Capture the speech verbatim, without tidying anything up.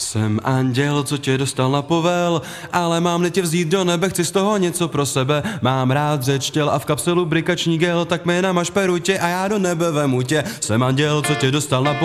Jsem anděl, co tě dostal na povel, ale mám tě vzít do nebe, chci z toho něco pro sebe. Mám rád řeč těl a v kapselu brikační gel, tak mi namaž perutě a já do nebe vemu tě. Jsem anděl, co tě dostal na povel.